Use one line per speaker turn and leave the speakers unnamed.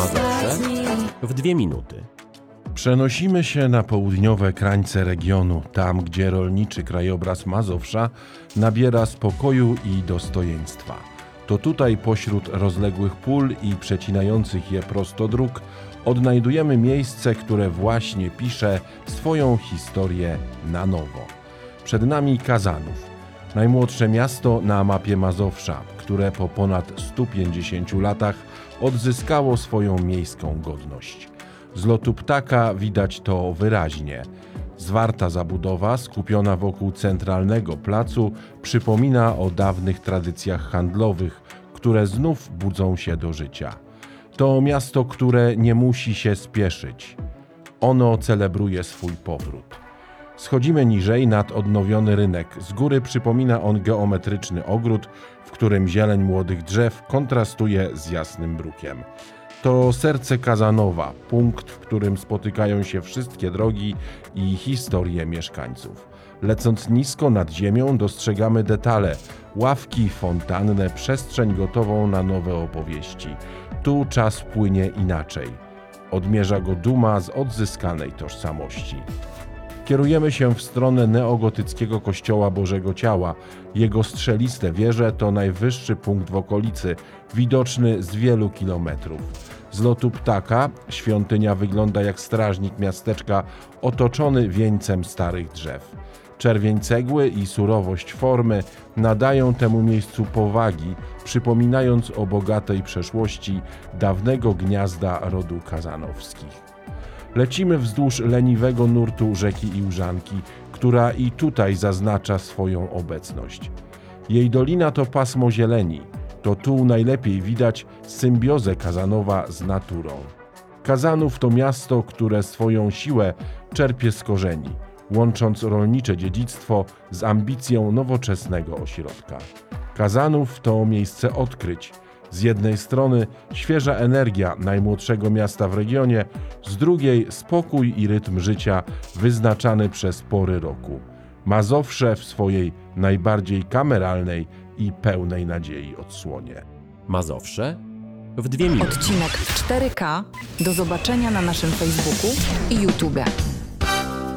Mazowsze w 2 minuty.
Przenosimy się na południowe krańce regionu, tam gdzie rolniczy krajobraz Mazowsza nabiera spokoju i dostojeństwa. To tutaj pośród rozległych pól i przecinających je prosto dróg odnajdujemy miejsce, które właśnie pisze swoją historię na nowo. Przed nami Kazanów, najmłodsze miasto na mapie Mazowsza, które po ponad 150 latach odzyskało swoją miejską godność. Z lotu ptaka widać to wyraźnie. Zwarta zabudowa, skupiona wokół centralnego placu, przypomina o dawnych tradycjach handlowych, które znów budzą się do życia. To miasto, które nie musi się spieszyć. Ono celebruje swój powrót. Schodzimy niżej nad odnowiony rynek. Z góry przypomina on geometryczny ogród, w którym zieleń młodych drzew kontrastuje z jasnym brukiem. To serce Kazanowa, punkt, w którym spotykają się wszystkie drogi i historie mieszkańców. Lecąc nisko nad ziemią dostrzegamy detale, ławki, fontannę, przestrzeń gotową na nowe opowieści. Tu czas płynie inaczej. Odmierza go duma z odzyskanej tożsamości. Kierujemy się w stronę neogotyckiego kościoła Bożego Ciała. Jego strzeliste wieże to najwyższy punkt w okolicy, widoczny z wielu kilometrów. Z lotu ptaka świątynia wygląda jak strażnik miasteczka otoczony wieńcem starych drzew. Czerwień cegły i surowość formy nadają temu miejscu powagi, przypominając o bogatej przeszłości dawnego gniazda rodu Kazanowskich. Lecimy wzdłuż leniwego nurtu rzeki Iłżanki, która i tutaj zaznacza swoją obecność. Jej dolina to pasmo zieleni. To tu najlepiej widać symbiozę Kazanowa z naturą. Kazanów to miasto, które swoją siłę czerpie z korzeni, łącząc rolnicze dziedzictwo z ambicją nowoczesnego ośrodka. Kazanów to miejsce odkryć. Z jednej strony świeża energia najmłodszego miasta w regionie, z drugiej spokój i rytm życia wyznaczany przez pory roku. Mazowsze w swojej najbardziej kameralnej i pełnej nadziei odsłonie.
Mazowsze w 2 minuty.
Odcinek w 4K do zobaczenia na naszym Facebooku i YouTube.